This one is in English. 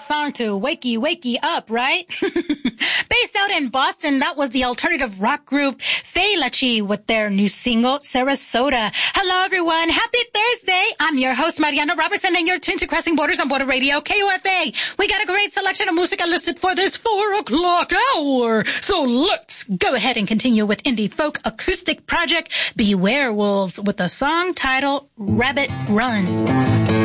song to wakey up, right? Based out in Boston, that was the alternative rock group Feilachi with their new single, Sarasota. Hello, everyone. Happy Thursday. I'm your host, Mariana Robertson, and you're tuned to Crossing Borders on Border Radio, KOFA. We got a great selection of music listed for this 4 o'clock hour. So let's go ahead and continue with indie folk acoustic project Beware Wolves with a song titled Rabbit Run.